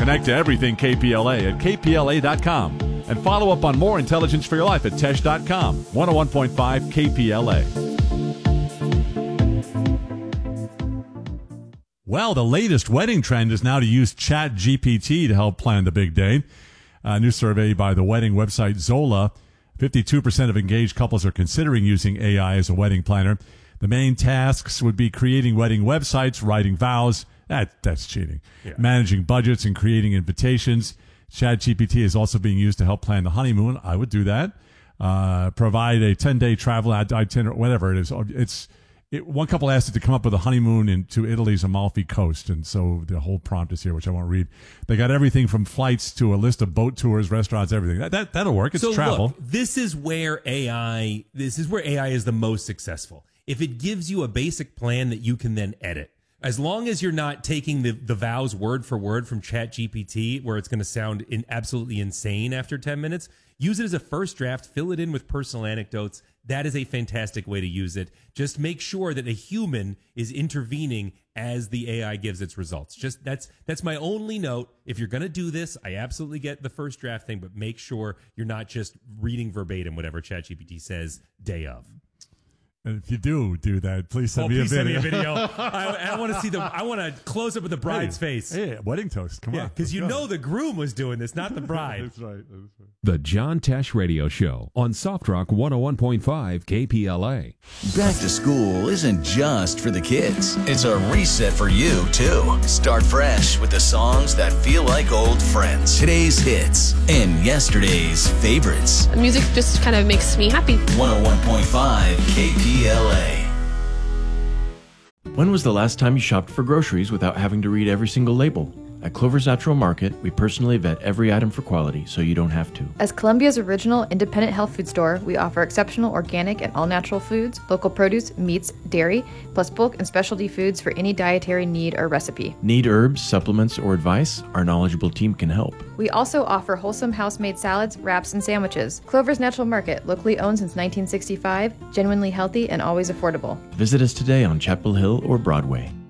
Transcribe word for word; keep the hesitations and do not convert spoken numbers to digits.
Connect to everything K P L A at K P L A dot com. And follow up on more intelligence for your life at Tesh dot com. one oh one point five K P L A. Well, the latest wedding trend is now to use Chat G P T to help plan the big day. A new survey by the wedding website Zola, fifty-two percent of engaged couples are considering using A I as a wedding planner. The main tasks would be creating wedding websites, writing vows. That, that's cheating. Yeah. Managing budgets and creating invitations. Chat G P T is also being used to help plan the honeymoon. I would do that. Uh, provide a ten-day travel itinerary, whatever it is. It's it, one couple asked it to come up with a honeymoon into Italy's Amalfi Coast, and so the whole prompt is here, which I won't read. They got everything from flights to a list of boat tours, restaurants, everything. That, that that'll work. It's so travel. Look, this is where A I. This is where A I is the most successful. If it gives you a basic plan that you can then edit. As long as you're not taking the, the vows word for word from Chat G P T, where it's going to sound in absolutely insane after ten minutes, use it as a first draft, fill it in with personal anecdotes. That is a fantastic way to use it. Just make sure that a human is intervening as the A I gives its results. Just that's that's my only note. If you're going to do this, I absolutely get the first draft thing, but make sure you're not just reading verbatim whatever Chat G P T says day of. And if you do do that, please send oh, me a please video. Send me a video. I, I want to see the. I want to close up with the bride's hey, face. Hey, wedding toast. Come yeah, on. because you go. know the groom was doing this, not the bride. That's right. That's right. The John Tesh Radio Show on Soft Rock one oh one point five K P L A. Back to school isn't just for the kids. It's a reset for you, too. Start fresh with the songs that feel like old friends. Today's hits and yesterday's favorites. Music just kind of makes me happy. one oh one point five K P L A. When was the last time you shopped for groceries without having to read every single label? At Clover's Natural Market, we personally vet every item for quality so you don't have to. As Columbia's original independent health food store, we offer exceptional organic and all-natural foods, local produce, meats, dairy, plus bulk and specialty foods for any dietary need or recipe. Need herbs, supplements, or advice? Our knowledgeable team can help. We also offer wholesome house-made salads, wraps, and sandwiches. Clover's Natural Market, locally owned since nineteen sixty-five, genuinely healthy and always affordable. Visit us today on Chapel Hill or Broadway.